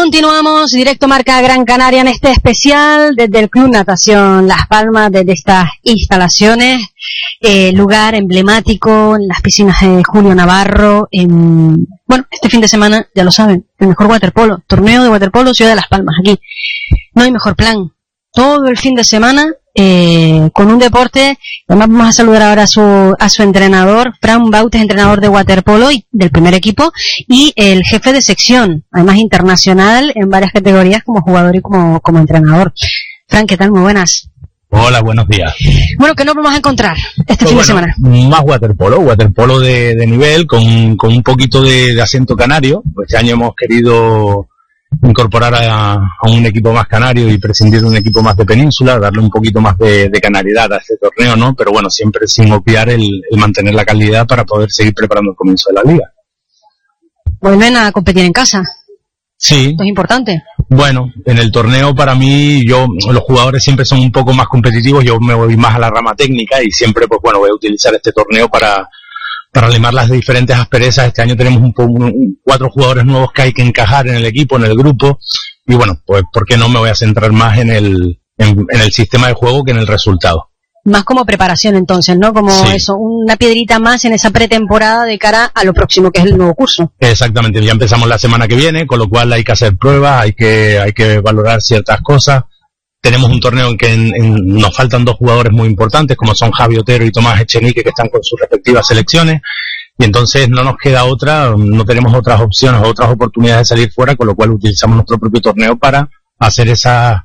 Continuamos, directo Marca Gran Canaria en este especial desde el Club Natación Las Palmas, desde estas instalaciones, lugar emblemático en las piscinas de Julio Navarro. Bueno, este fin de semana, ya lo saben, el mejor waterpolo, torneo de waterpolo Ciudad de Las Palmas, aquí. No hay mejor plan. Todo el fin de semana, con un deporte. Además vamos a saludar ahora a su entrenador, Fran Bautes, entrenador de waterpolo y del primer equipo, y el jefe de sección, además internacional en varias categorías como jugador y como entrenador. Fran, ¿qué tal? Muy buenas. Hola, buenos días. Bueno, ¿qué nos vamos a encontrar este fin de semana? Más waterpolo de nivel, con un poquito de acento canario. Pues este año hemos querido incorporar a un equipo más canario y prescindir de un equipo más de península, darle un poquito más de canaridad a este torneo, ¿no? Pero bueno, siempre sin obviar el mantener la calidad para poder seguir preparando el comienzo de la liga. ¿Vuelven a competir en casa? Sí. Esto es importante. Bueno, en el torneo para mí, los jugadores siempre son un poco más competitivos, yo me voy más a la rama técnica y siempre, pues bueno, voy a utilizar este torneo para limar las diferentes asperezas. Este año tenemos 4 jugadores nuevos que hay que encajar en el equipo, en el grupo, y bueno, pues ¿por qué no me voy a centrar más en el sistema de juego que en el resultado? Más como preparación entonces, ¿no? Como sí. Eso, una piedrita más en esa pretemporada de cara a lo próximo que es el nuevo curso. Exactamente, ya empezamos la semana que viene, con lo cual hay que hacer pruebas, hay que valorar ciertas cosas. Tenemos un torneo en que nos faltan 2 jugadores muy importantes, como son Javi Otero y Tomás Echenique, que están con sus respectivas selecciones, y entonces no nos queda otra, no tenemos otras opciones, otras oportunidades de salir fuera, con lo cual utilizamos nuestro propio torneo para hacer esas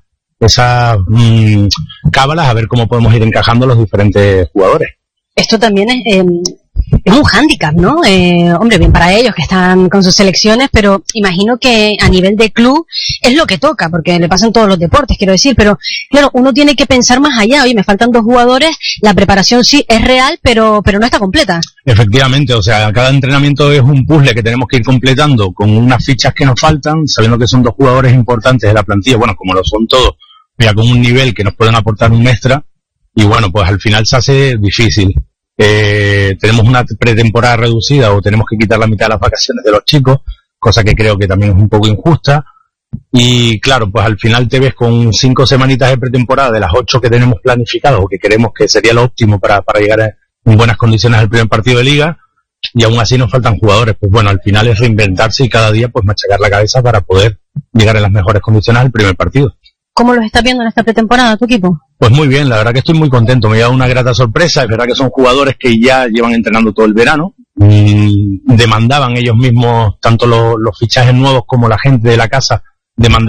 cábalas, a ver cómo podemos ir encajando los diferentes jugadores. Esto también es un hándicap, ¿no? Hombre, bien para ellos que están con sus selecciones, pero imagino que a nivel de club es lo que toca, porque le pasan todos los deportes, quiero decir, pero claro, uno tiene que pensar más allá. Oye, me faltan 2 jugadores, la preparación sí es real, pero no está completa. Efectivamente, o sea, cada entrenamiento es un puzzle que tenemos que ir completando con unas fichas que nos faltan, sabiendo que son 2 jugadores importantes de la plantilla, bueno, como lo son todos, ya con un nivel que nos pueden aportar un extra, y bueno, pues al final se hace difícil. Tenemos una pretemporada reducida o tenemos que quitar la mitad de las vacaciones de los chicos, cosa que creo que también es un poco injusta, y claro, pues al final te ves con 5 semanitas de pretemporada de las 8 que tenemos planificadas o que queremos que sería lo óptimo para llegar en buenas condiciones al primer partido de liga, y aún así nos faltan jugadores. Pues bueno, al final es reinventarse y cada día pues machacar la cabeza para poder llegar en las mejores condiciones al primer partido. ¿Cómo los estás viendo en esta pretemporada, tu equipo? Pues muy bien, la verdad que estoy muy contento, me ha dado una grata sorpresa. Es verdad que son jugadores que ya llevan entrenando todo el verano, demandaban ellos mismos, tanto los fichajes nuevos como la gente de la casa, demandaban